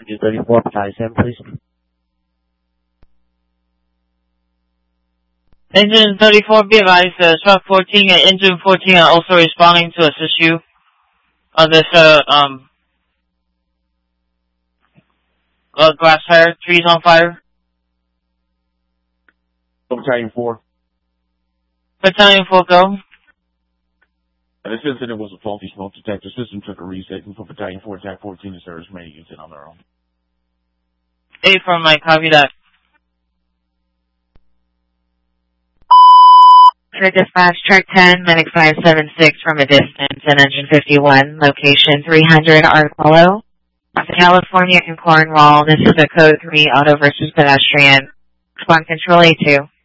Engine 34, Battalion 7, please. Engine 34, be advised, Truck 14 and Engine 14 are also responding to assist you on this, glass fire, trees on fire. Battalion 4. Battalion 4, go. This incident was a faulty smoke detector system. Took a reset for Battalion 4, Attack 14 to service remaining units on their own. 8 from Mike, copy that. For dispatch, Truck 10, Medic 576 from a distance, and Engine 51, location 300 Arcolo, California and Cornwall. This is a Code 3 auto versus pedestrian. Respond Control A2.